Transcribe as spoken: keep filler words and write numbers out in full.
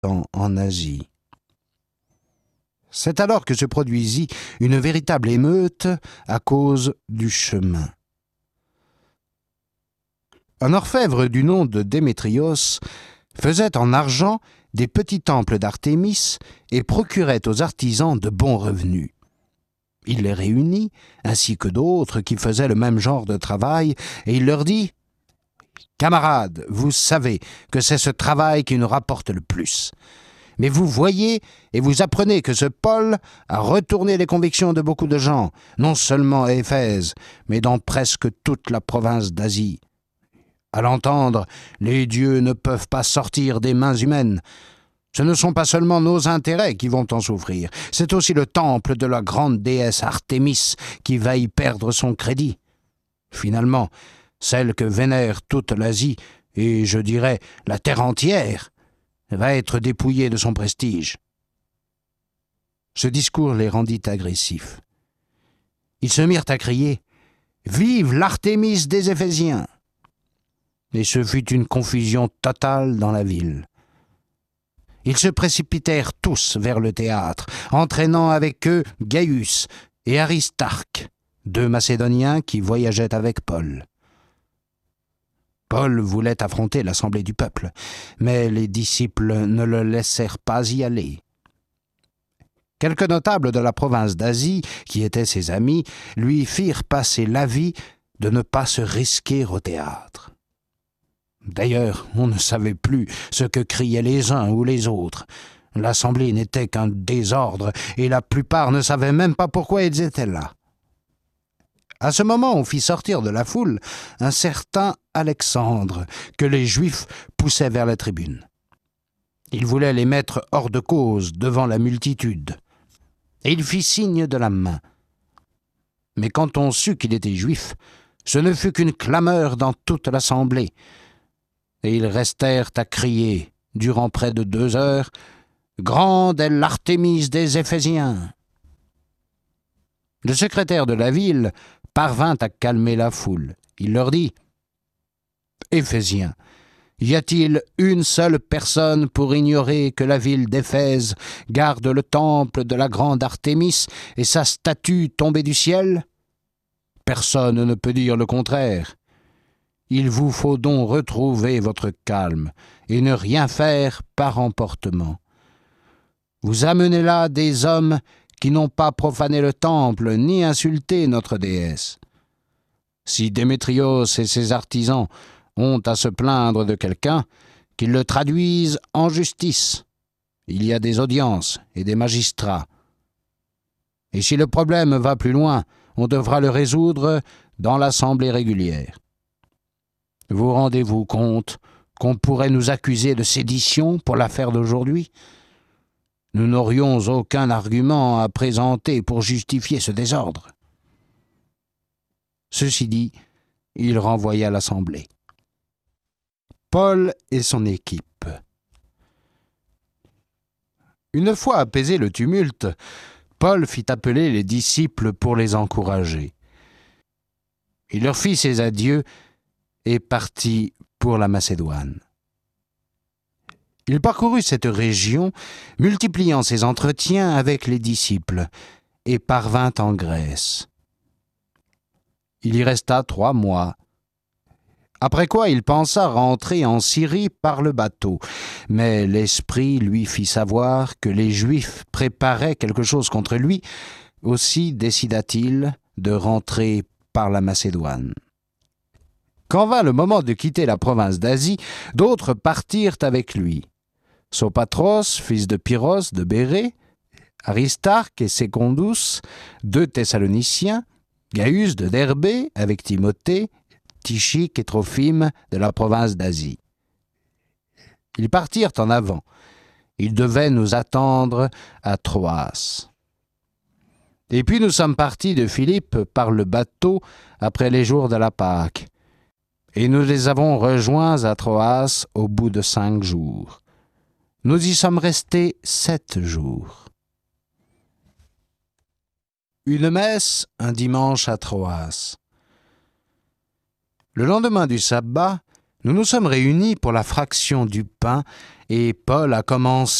temps en Asie. C'est alors que se produisit une véritable émeute à cause du chemin. Un orfèvre du nom de Démétrios faisait en argent des petits temples d'Artémis et procurait aux artisans de bons revenus. Il les réunit, ainsi que d'autres qui faisaient le même genre de travail, et il leur dit « Camarades, vous savez que c'est ce travail qui nous rapporte le plus. Mais vous voyez et vous apprenez que ce Paul a retourné les convictions de beaucoup de gens, non seulement à Éphèse, mais dans presque toute la province d'Asie. À l'entendre, les dieux ne peuvent pas sortir des mains humaines. Ce ne sont pas seulement nos intérêts qui vont en souffrir, c'est aussi le temple de la grande déesse Artémis qui va y perdre son crédit. Finalement, celle que vénère toute l'Asie, et je dirais la terre entière, va être dépouillée de son prestige. » Ce discours les rendit agressifs. Ils se mirent à crier « Vive l'Artémis des Éphésiens !» Et ce fut une confusion totale dans la ville. Ils se précipitèrent tous vers le théâtre, entraînant avec eux Gaius et Aristarque, deux Macédoniens qui voyageaient avec Paul. Paul voulait affronter l'assemblée du peuple, mais les disciples ne le laissèrent pas y aller. Quelques notables de la province d'Asie, qui étaient ses amis, lui firent passer l'avis de ne pas se risquer au théâtre. D'ailleurs, on ne savait plus ce que criaient les uns ou les autres. L'assemblée n'était qu'un désordre, et la plupart ne savaient même pas pourquoi ils étaient là. À ce moment, on fit sortir de la foule un certain Alexandre, que les Juifs poussaient vers la tribune. Il voulait les mettre hors de cause devant la multitude, et il fit signe de la main. Mais quand on sut qu'il était juif, ce ne fut qu'une clameur dans toute l'assemblée, et ils restèrent à crier durant près de deux heures « Grande est l'Artémis des Éphésiens !» Le secrétaire de la ville parvint à calmer la foule. Il leur dit « Éphésiens, y a-t-il une seule personne pour ignorer que la ville d'Éphèse garde le temple de la grande Artémis et sa statue tombée du ciel? Personne ne peut dire le contraire. Il vous faut donc retrouver votre calme et ne rien faire par emportement. Vous amenez là des hommes qui n'ont pas profané le temple ni insulté notre déesse. Si Démétrios et ses artisans ont à se plaindre de quelqu'un, qu'ils le traduisent en justice. Il y a des audiences et des magistrats. Et si le problème va plus loin, on devra le résoudre dans l'assemblée régulière. Vous rendez-vous compte qu'on pourrait nous accuser de sédition pour l'affaire d'aujourd'hui? Nous n'aurions aucun argument à présenter pour justifier ce désordre. » Ceci dit, il renvoya l'assemblée. Paul et son équipe. Une fois apaisé le tumulte, Paul fit appeler les disciples pour les encourager. Il leur fit ses adieux et partit pour la Macédoine. Il parcourut cette région, multipliant ses entretiens avec les disciples, et parvint en Grèce. Il y resta trois mois, après quoi il pensa rentrer en Syrie par le bateau, mais l'Esprit lui fit savoir que les Juifs préparaient quelque chose contre lui, aussi décida-t-il de rentrer par la Macédoine. Quand vint le moment de quitter la province d'Asie, d'autres partirent avec lui. Sopatros, fils de Pyros de Bérée, Aristarque et Secondus, deux Thessaloniciens, Gaius de Derbée avec Timothée, Tychique et Trophime de la province d'Asie. Ils partirent en avant. Ils devaient nous attendre à Troas. Et puis nous sommes partis de Philippe par le bateau après les jours de la Pâque. Et nous les avons rejoints à Troas au bout de cinq jours. Nous y sommes restés sept jours. Une messe un dimanche à Troas. Le lendemain du sabbat, nous nous sommes réunis pour la fraction du pain et Paul a commencé